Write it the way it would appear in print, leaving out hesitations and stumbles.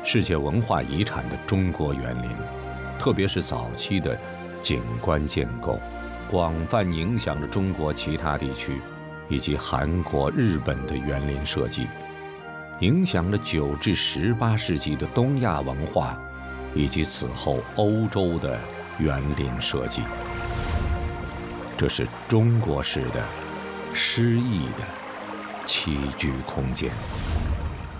世界文化遗产的中国园林，特别是早期的景观建构，广泛影响着中国其他地区以及韩国、日本的园林设计，影响了9至18世纪的东亚文化以及此后欧洲的园林设计。这是中国式的诗意的栖居空间。